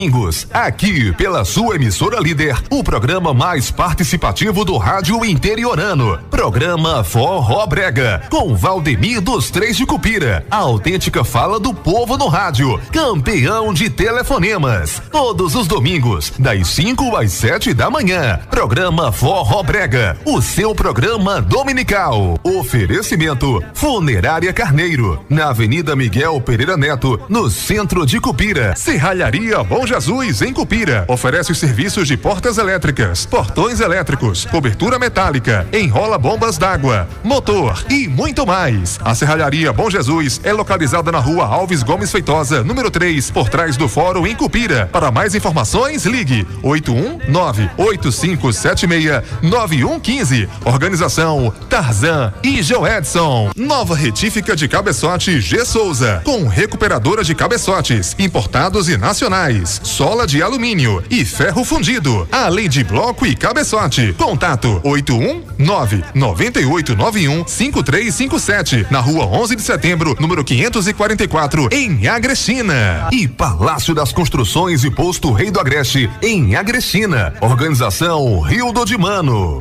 Aqui pela sua emissora líder, o programa mais participativo do rádio interiorano. Programa Forró Brega, com Valdemir dos Três de Cupira, a autêntica fala do povo no rádio, campeão de telefonemas. Todos os domingos, das 5 às 7 da manhã. Programa Forró Brega, o seu programa dominical. Oferecimento Funerária Carneiro, na Avenida Miguel Pereira Neto, no centro de Cupira. Serralharia Bom Jesus, em Cupira, oferece os serviços de portas elétricas, portões elétricos, cobertura metálica, enrola bombas d'água, motor e muito mais. A Serralharia Bom Jesus é localizada na Rua Alves Gomes Feitosa, número 3, por trás do Fórum, em Cupira. Para mais informações, ligue 819-8576-9115. Organização Tarzan e Joedson. Nova retífica de cabeçote G. Souza, com recuperadora de cabeçotes, importados e nacionais, sola de alumínio e ferro fundido, além de bloco e cabeçote. Contato 819-9891-5357, na Rua 11 de Setembro, número 544, em Agrestina. E Palácio das Construções e Posto Rei do Agreste, em Agrestina. Organização Rio do Dimano.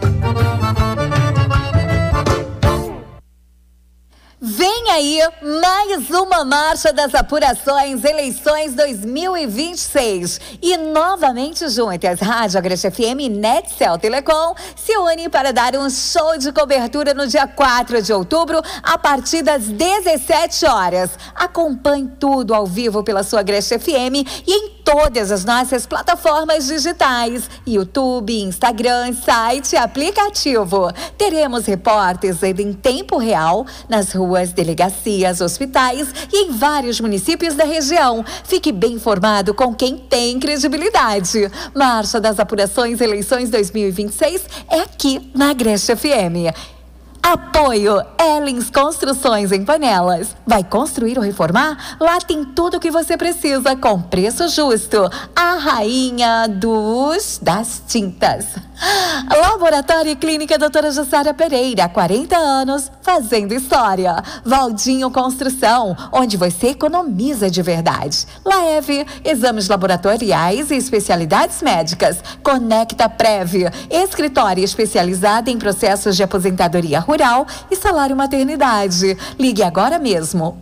Vem aí mais uma marcha das apurações, eleições 2026. E novamente juntas, Rádio Agreste FM e Netcel Telecom se unem para dar um show de cobertura no dia 4 de outubro, a partir das 17 horas. Acompanhe tudo ao vivo pela sua Agreste FM e em todas as nossas plataformas digitais, YouTube, Instagram, site e aplicativo. Teremos repórteres em tempo real nas ruas, delegacias, hospitais e em vários municípios da região. Fique bem informado com quem tem credibilidade. Marcha das Apurações Eleições 2026 é aqui na Agreste FM. Apoio Ellens Construções em Panelas. Vai construir ou reformar? Lá tem tudo o que você precisa com preço justo. A rainha das tintas. Laboratório e Clínica Doutora Jussara Pereira, 40 anos, fazendo história. Valdinho Construção, onde você economiza de verdade. Laeve, exames laboratoriais e especialidades médicas. Conecta Prev, escritório especializado em processos de aposentadoria rural e salário maternidade. Ligue agora mesmo,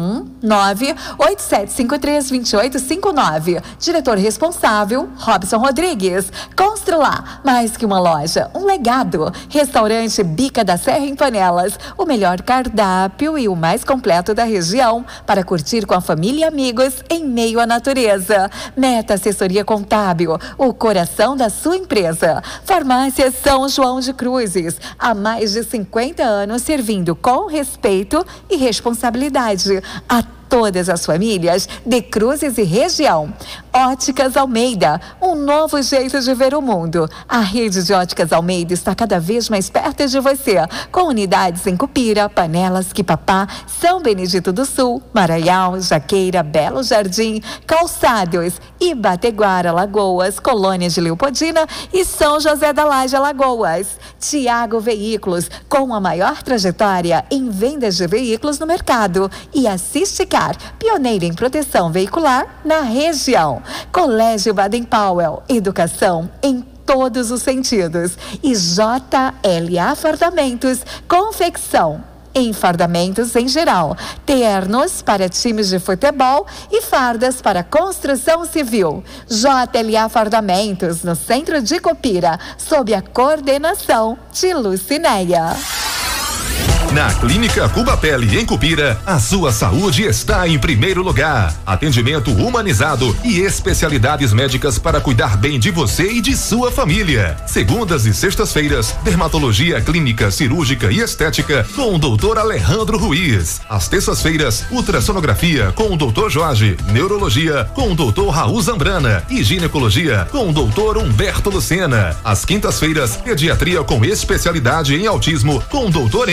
819-8753-2859. Diretor responsável, Robson Rodrigues. Constrular, mais que uma loja, um legado. Restaurante Bica da Serra em Panelas, o melhor cardápio e o mais completo da região para curtir com a família e amigos em meio à natureza. Meta Assessoria Contábil, o coração da sua empresa. Farmácia São João de Cruzes, há mais de 50 anos servindo com respeito e responsabilidade a todas as famílias de Cruzes e região. Óticas Almeida, um novo jeito de ver o mundo. A rede de Óticas Almeida está cada vez mais perto de você, com unidades em Cupira, Panelas, Quipapá, São Benedito do Sul, Maraial, Jaqueira, Belo Jardim, Calçados, Ibateguara, Lagoas, Colônia de Leopoldina e São José da Laje, Alagoas. Tiago Veículos, com a maior trajetória em vendas de veículos no mercado. E Assiste pioneiro em proteção veicular na região. Colégio Baden-Powell, educação em todos os sentidos. E JLA Fardamentos, confecção em fardamentos em geral, ternos para times de futebol e fardas para construção civil. JLA Fardamentos, no centro de Cupira, sob a coordenação de Lucinéia. Na Clínica Cuba Pele, em Cupira, a sua saúde está em primeiro lugar. Atendimento humanizado e especialidades médicas para cuidar bem de você e de sua família. Segundas e sextas-feiras, dermatologia clínica, cirúrgica e estética com o Dr. Alejandro Ruiz. Às terças-feiras, ultrassonografia com o Dr. Jorge, neurologia com o Dr. Raul Zambrana e ginecologia com o Dr. Humberto Lucena. Às quintas-feiras, pediatria com especialidade em autismo com o Dr. Enio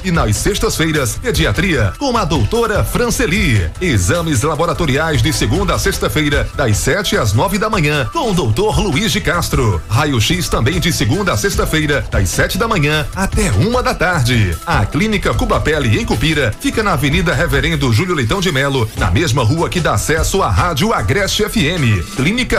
E nas sextas-feiras, pediatria com a doutora Franceli. Exames laboratoriais de segunda a sexta-feira, das 7 às 9 da manhã, com o doutor Luiz de Castro. Raio-X também de segunda a sexta-feira, das 7 da manhã até 1 da tarde. A Clínica Cuba Pele em Cupira fica na Avenida Reverendo Júlio Leitão de Melo, na mesma rua que dá acesso à Rádio Agreste FM. Clínica